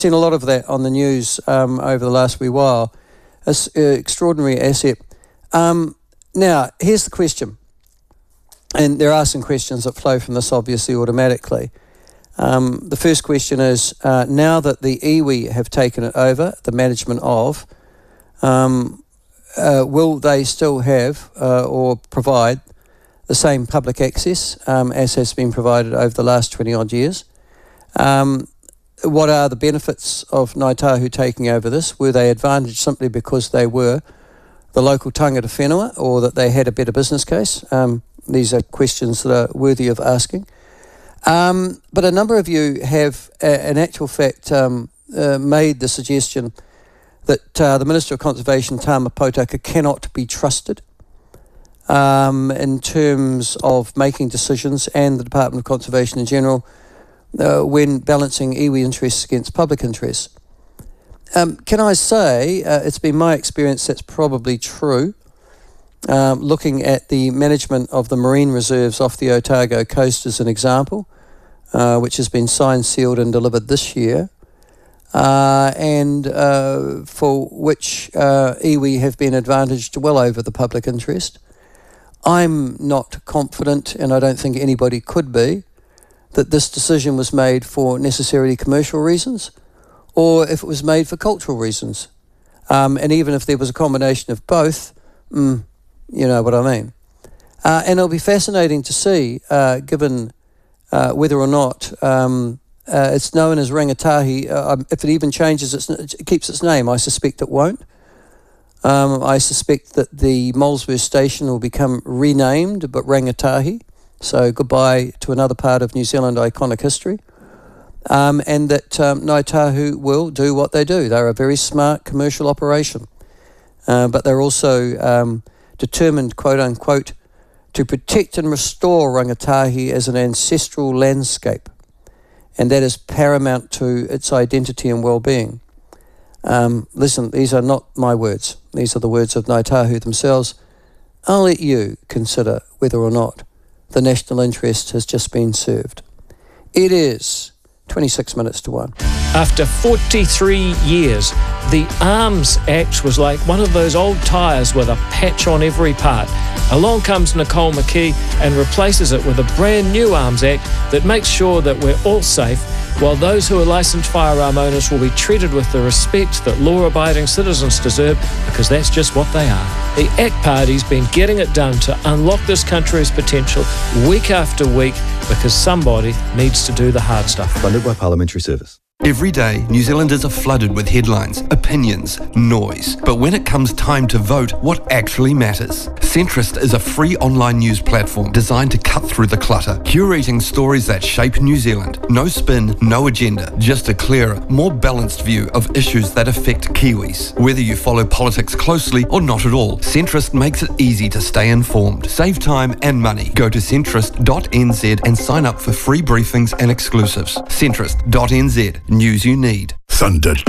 Seen a lot of that on the news over the last wee while. It's an extraordinary asset. Now, here's the question, and there are some questions that flow from this obviously automatically. The first question is, now that the iwi have taken it over, the management of, will they still have or provide the same public access as has been provided over the last 20-odd years? What are the benefits of Ngāi Tahu taking over this? Were they advantaged simply because they were the local tangata whenua, or that they had a better business case? These are questions that are worthy of asking. But a number of you have, in actual fact, made the suggestion that the Minister of Conservation, Tama Potaka, cannot be trusted in terms of making decisions, and the Department of Conservation in general, when balancing iwi interests against public interests. Can I say, it's been my experience that's probably true, looking at the management of the marine reserves off the Otago coast as an example, which has been signed, sealed and delivered this year, and for which iwi have been advantaged well over the public interest. I'm not confident, and I don't think anybody could be, that this decision was made for necessarily commercial reasons, or if it was made for cultural reasons. And even if there was a combination of both, you know what I mean. And it'll be fascinating to see, given whether or not it's known as Rangatahi, if it even changes, it keeps its name. I suspect it won't. I suspect that the Molesworth station will become renamed, but Rangatahi. So goodbye to another part of New Zealand iconic history. And that Ngāi Tahu will do what they do. They're a very smart commercial operation. But they're also determined, quote unquote, to protect and restore Rangatahi as an ancestral landscape. And that is paramount to its identity and well-being. Listen, these are not my words. These are the words of Ngāi Tahu themselves. I'll let you consider whether or not the national interest has just been served. It is 26 minutes to 1. After 43 years, the Arms Act was like one of those old tyres with a patch on every part. Along comes Nicole McKee and replaces it with a brand new Arms Act that makes sure that we're all safe, while those who are licensed firearm owners will be treated with the respect that law-abiding citizens deserve, because that's just what they are. The ACT Party's been getting it done to unlock this country's potential week after week, because somebody needs to do the hard stuff. Funded by Parliamentary Service. Every day, New Zealanders are flooded with headlines, opinions, noise. But when it comes time to vote, what actually matters? Centrist is a free online news platform designed to cut through the clutter, curating stories that shape New Zealand. No spin, no agenda, just a clearer, more balanced view of issues that affect Kiwis. Whether you follow politics closely or not at all, Centrist makes it easy to stay informed. Save time and money. Go to centrist.nz and sign up for free briefings and exclusives. Centrist.nz. News you need. Thunder